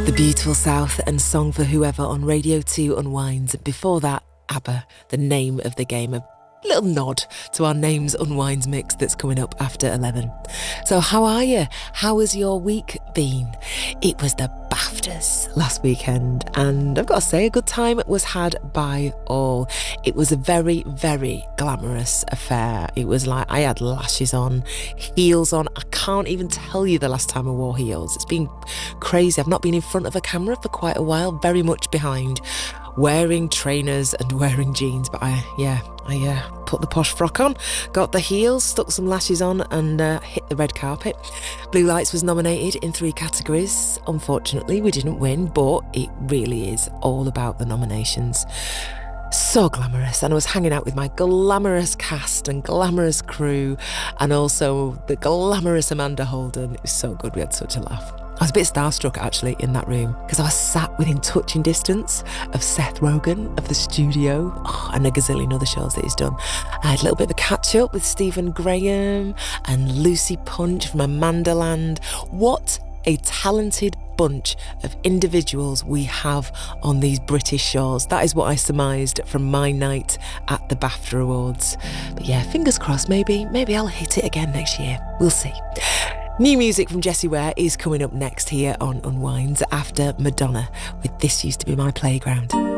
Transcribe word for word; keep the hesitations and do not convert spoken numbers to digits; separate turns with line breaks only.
The Beautiful South and Song for Whoever on Radio two Unwinds. Before that, ABBA, The Name of the Game. A little nod to our Names Unwinds mix that's coming up after eleven. So how are you? How has your week been? It was the BAFTAs last weekend, and I've got to say, a good time was had by all. It was a very, very glamorous affair. It was like I had lashes on, heels on. I can't even tell you the last time I wore heels. It's been crazy. I've not been in front of a camera for quite a while, very much behind, wearing trainers and wearing jeans. But I, yeah, I uh, put the posh frock on, got the heels, stuck some lashes on, and uh, hit the red carpet. Blue Lights was nominated in three categories. Unfortunately, we didn't win, but it really is all about the nominations. So glamorous, and I was hanging out with my glamorous cast and glamorous crew, and also the glamorous Amanda Holden. It was so good, we had such a laugh. I was a bit starstruck actually in that room because I was sat within touching distance of Seth Rogen of The Studio, oh, and a gazillion other shows that he's done. I had a little bit of a catch up with Stephen Graham and Lucy Punch from Amandaland. What a talented bunch of individuals we have on these British shores. That is what I surmised from my night at the BAFTA Awards. But yeah, fingers crossed, maybe, maybe I'll hit it again next year. We'll see. New music from Jessie Ware is coming up next here on Unwinds after Madonna with This Used to Be My Playground.